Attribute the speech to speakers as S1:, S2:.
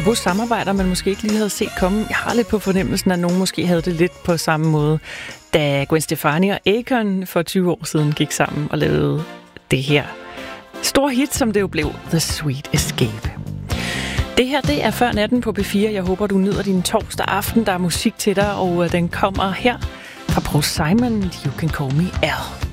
S1: apropos samarbejder, man måske ikke lige havde set komme. Jeg har lidt på fornemmelsen, at nogen måske havde det lidt på samme måde, da Gwen Stefani og Akon for 20 år siden gik sammen og lavede det her store hit, som det jo blev, The Sweet Escape. Det her, det er Før Natten på B4. Jeg håber, du nyder din torsdag aften. Der er musik til dig, og den kommer her fra Paul Simon, You Can Call Me Al.